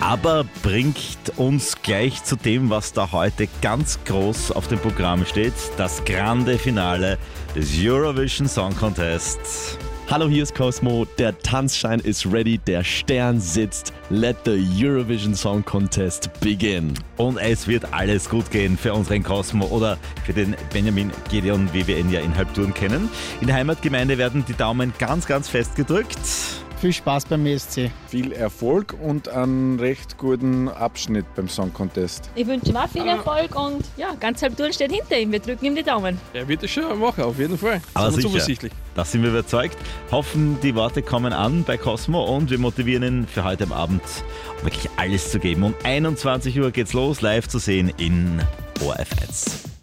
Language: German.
aber bringt uns gleich zu dem, was da heute ganz groß auf dem Programm steht. Das grande Finale des Eurovision Song Contest. Hallo, hier ist Cosmo. Der Tanzschein ist ready, der Stern sitzt. Let the Eurovision Song Contest begin. Und es wird alles gut gehen für unseren Cosmo oder für den Benjamin Gedeon, wie wir ihn ja in Halbtouren kennen. In der Heimatgemeinde werden die Daumen ganz, ganz fest gedrückt. Viel Spaß beim ESC. Viel Erfolg und einen recht guten Abschnitt beim Song Contest. Ich wünsche ihm auch viel Erfolg und ja, ganz Halbtouren steht hinter ihm. Wir drücken ihm die Daumen. Er wird es schon machen, auf jeden Fall. Aber Sind wir sicher, zuversichtlich. da sind wir überzeugt. Hoffen, die Worte kommen an bei Cosmo und wir motivieren ihn für heute am Abend wirklich alles zu geben. Um 21 Uhr geht's los, live zu sehen in ORF1.